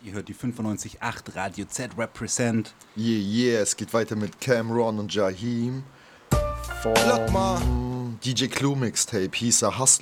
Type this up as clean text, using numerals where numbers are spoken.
Ihr hört die 95.8 Radio Z Represent. Yeah, es geht weiter mit Cameron und Jaheim vom DJ Clue Mixtape, hieß er Hustle